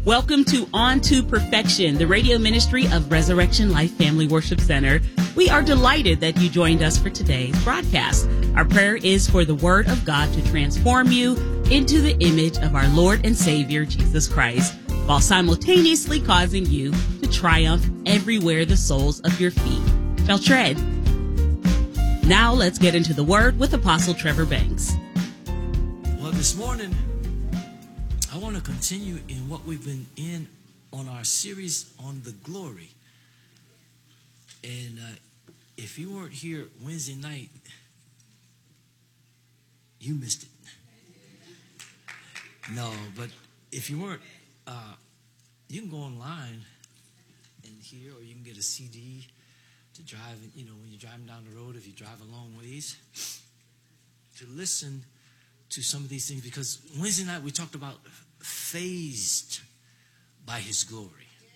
Welcome to On to Perfection, the radio ministry of Resurrection Life Family Worship Center. We are delighted that you joined us for today's broadcast. Our prayer is for the Word of God to transform you into the image of our Lord and Savior, Jesus Christ, while simultaneously causing you to triumph everywhere the soles of your feet shall tread. Now let's get into the Word with Apostle Trevor Banks. Well, this morning, I want to continue in what we've been in on our series on the glory. And if you weren't here Wednesday night, you missed it. No, but if you weren't, you can go online and hear, or you can get a CD to drive, when you're driving down the road, if you drive a long ways, to listen to some of these things. Because Wednesday night we talked about fazed by his glory.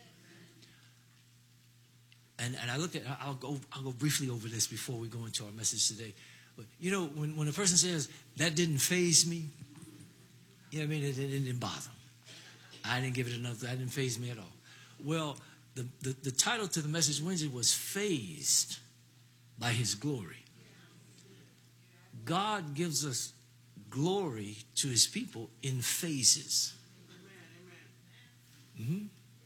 And I look at, I'll go briefly over this before we go into our message today. But when a person says, that didn't faze me, it didn't bother me. I didn't give it enough, that didn't faze me at all. Well, the title to the message Wednesday was Fazed by His Glory. God gives us glory to His people in phases. Mm-hmm.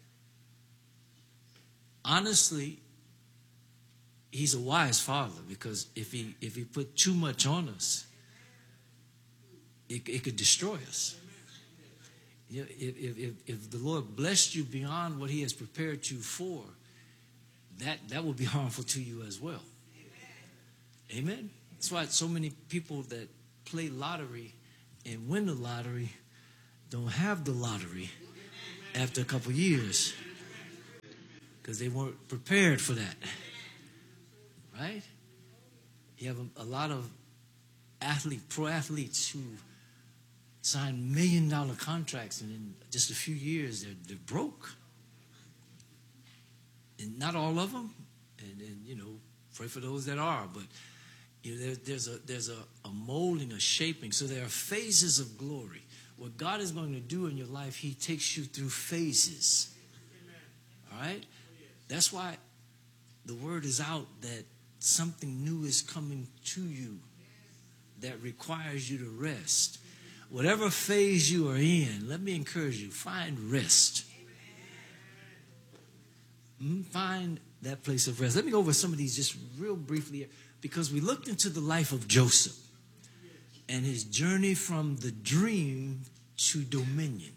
Honestly, He's a wise Father, because if he put too much on us, it could destroy us. If the Lord blessed you beyond what He has prepared you for, that will be harmful to you as well. Amen. That's why so many people that play lottery and win the lottery don't have the lottery after a couple years, because they weren't prepared for that. Right? You have a lot of pro athletes who sign $1 million contracts, and in just a few years they're broke. And not all of them, and pray for those that are, but there's a molding, a shaping. So there are phases of glory. What God is going to do in your life, He takes you through phases. All right? That's why the word is out that something new is coming to you that requires you to rest. Whatever phase you are in, let me encourage you, find rest. Find that place of rest. Let me go over some of these just real briefly, because we looked into the life of Joseph and his journey from the dream to dominion.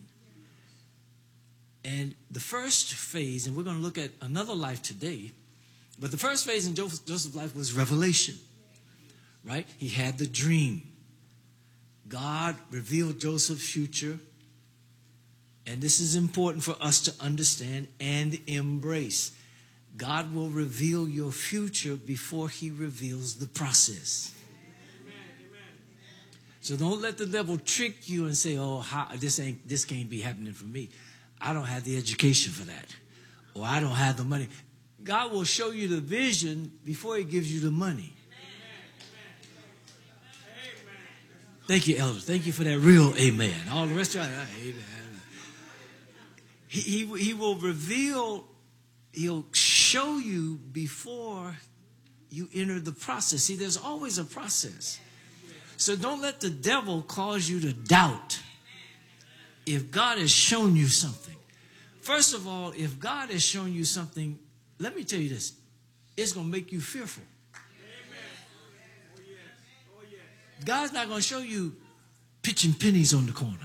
And the first phase, and we're going to look at another life today, but the first phase in Joseph's life was revelation, right? He had the dream. God revealed Joseph's future, and this is important for us to understand and embrace. God will reveal your future before He reveals the process. So don't let the devil trick you and say, this can't be happening for me. I don't have the education for that. Or I don't have the money. God will show you the vision before He gives you the money. Thank you, Elder. Thank you for that real amen. All the rest of it, amen. He will reveal, He'll show you before you enter the process. See, there's always a process. So don't let the devil cause you to doubt if God has shown you something. First of all, if God has shown you something, let me tell you this, it's going to make you fearful. God's not going to show you pitching pennies on the corner.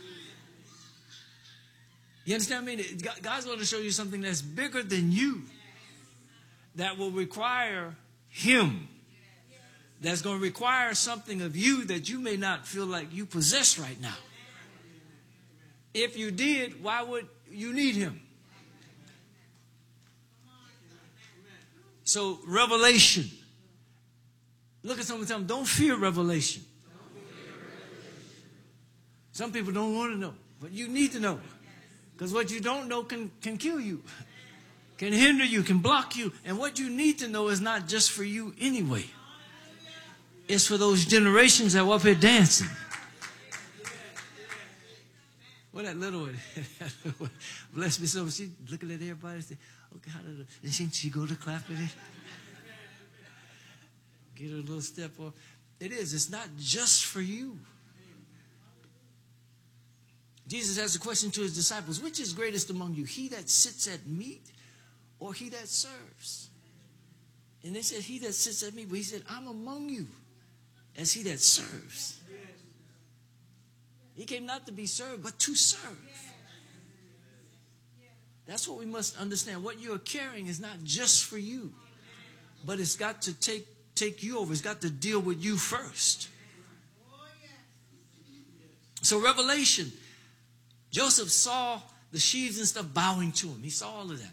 You understand what I mean? God's going to show you something that's bigger than you, that will require Him. That's going to require something of you that you may not feel like you possess right now. If you did, why would you need Him? So, revelation. Look at someone and tell them, don't fear revelation. Some people don't want to know, but you need to know. Because what you don't know can kill you, can hinder you, can block you. And what you need to know is not just for you anyway. It's for those generations that were up here dancing. Well, that little one, bless me so much. She looking at everybody and say, okay, how did it? And she go to clap at it. Get her a little step off. It is. It's not just for you. Jesus asked a question to his disciples, which is greatest among you, he that sits at meat or he that serves? And they said, he that sits at meat. But he said, I'm among you as he that serves. He came not to be served, but to serve. That's what we must understand. What you're carrying is not just for you, but it's got to take you over. It's got to deal with you first. So Revelation, Joseph saw the sheaves and stuff bowing to him. He saw all of that.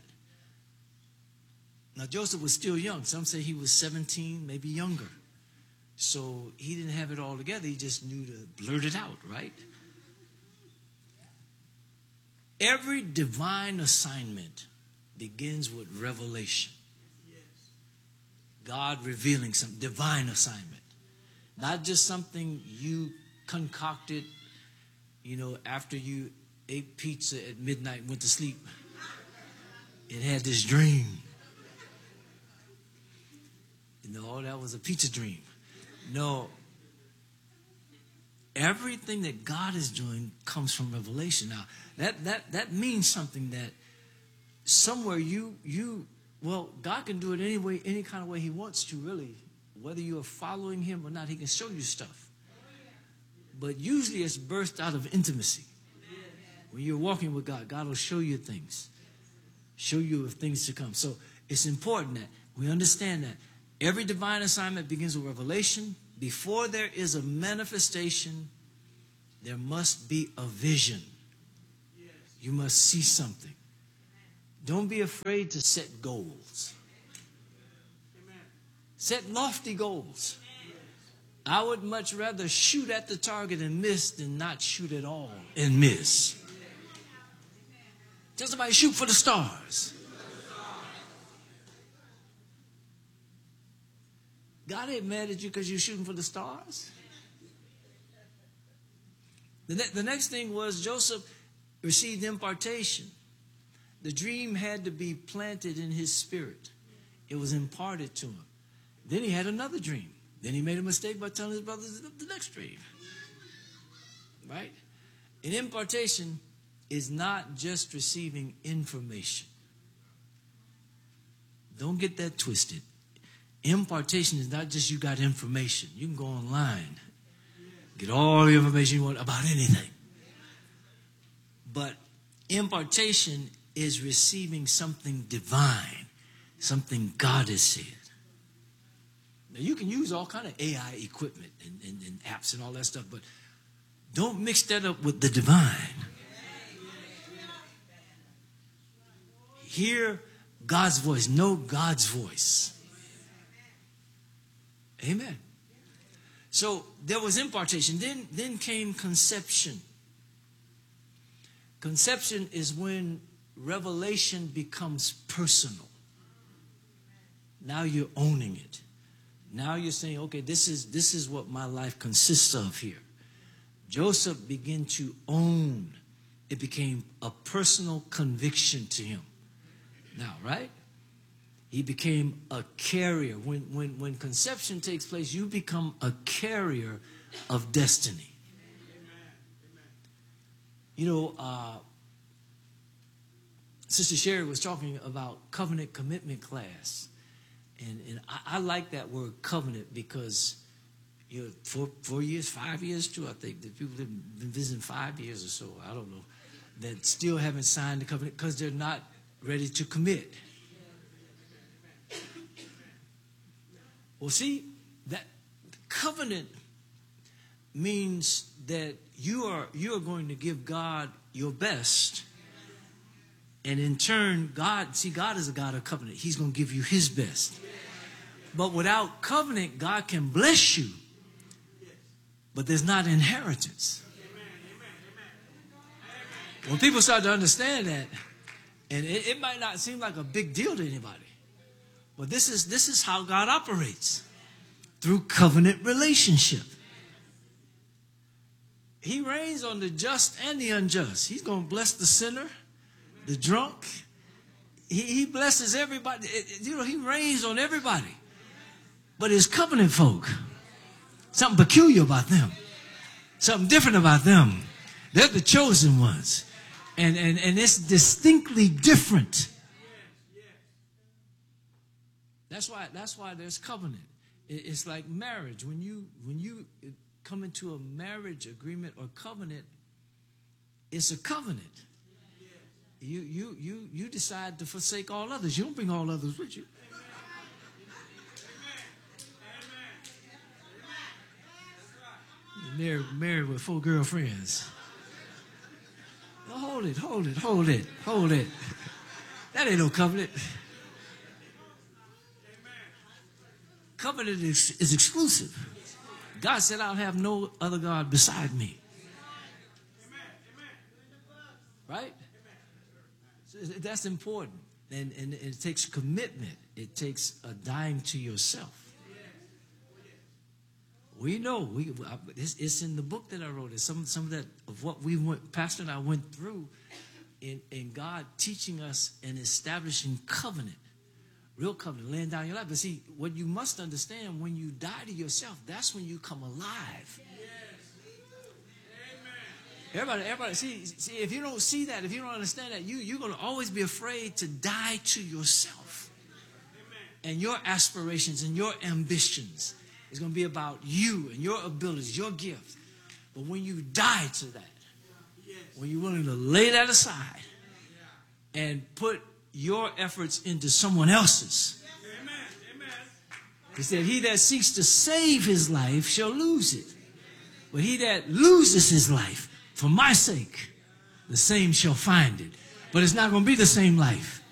Now, Joseph was still young. Some say he was 17, maybe younger. So he didn't have it all together. He just knew to blurt it out, right? Every divine assignment begins with revelation. God revealing some divine assignment. Not just something you concocted, after you ate pizza at midnight and went to sleep. It had this dream. That was a pizza dream. No. Everything that God is doing comes from revelation. Now, that means something that somewhere God can do it any kind of way he wants to, really. Whether you are following him or not, he can show you stuff. But usually it's birthed out of intimacy. When you're walking with God, God will show you things. Show you of things to come. So it's important that we understand that every divine assignment begins with revelation. Before there is a manifestation, there must be a vision. You must see something. Don't be afraid to set goals. Set lofty goals. I would much rather shoot at the target and miss than not shoot at all and miss. Tell somebody, shoot for the stars. God ain't mad at you because you're shooting for the stars. The next thing was Joseph received impartation. The dream had to be planted in his spirit. It was imparted to him. Then he had another dream. Then he made a mistake by telling his brothers the next dream. Right? An impartation is not just receiving information. Don't get that twisted. Impartation is not just you got information. You can go online, get all the information you want about anything. But impartation is receiving something divine, something God has said. Now, you can use all kind of AI equipment and apps and all that stuff, but don't mix that up with the divine. Hear God's voice. Know God's voice. Amen. So there was impartation. Then came conception. Conception is when revelation becomes personal. Now you're owning it. Now you're saying, okay, this is what my life consists of here. Joseph began to own. It became a personal conviction to him. Now, right? He became a carrier. When conception takes place, you become a carrier of destiny. Sister Sherry was talking about covenant commitment class. And I like that word covenant because 4 years, 5 years too, I think. The people have been visiting 5 years or so, I don't know, that still haven't signed the covenant because they're not ready to commit. Well, see, that covenant means that you are going to give God your best. And in turn, God is a God of covenant. He's going to give you his best. But without covenant, God can bless you. But there's not inheritance. When people start to understand that, and it might not seem like a big deal to anybody, but this is how God operates. Through covenant relationship. He reigns on the just and the unjust. He's going to bless the sinner, the drunk. He blesses everybody. You know, he reigns on everybody. But his covenant folk, something peculiar about them. Something different about them. They're the chosen ones. And it's distinctly different. That's why there's covenant. It's like marriage. When you come into a marriage agreement or covenant, it's a covenant. You decide to forsake all others. You don't bring all others with you. You're married with 4 girlfriends. No, hold it. That ain't no covenant. Covenant is exclusive. God said, I'll have no other God beside me. Right? So that's important. And it takes commitment. It takes a dying to yourself. We know. It's in the book that I wrote. It's some of that of what we went, Pastor and I went through in God teaching us and establishing covenant. Real covenant, laying down your life. But see, what you must understand, when you die to yourself, that's when you come alive. Everybody, see, if you don't see that, if you don't understand that, you're going to always be afraid to die to yourself. And your aspirations and your ambitions is going to be about you and your abilities, your gift. But when you die to that, when you're willing to lay that aside and put your efforts into someone else's. He said, he that seeks to save his life shall lose it. But he that loses his life for my sake, the same shall find it. But it's not going to be the same life.